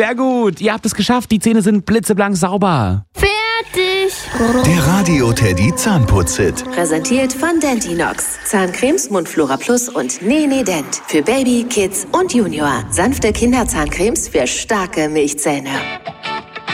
Sehr gut, ihr habt es geschafft. Die Zähne sind blitzeblank sauber. Fertig. Der Radio Teddy Zahnputz-Hit. Präsentiert von Dentinox. Zahncremes, Mundflora Plus und Nee Dent. Für Baby, Kids und Junior. Sanfte Kinderzahncremes für starke Milchzähne.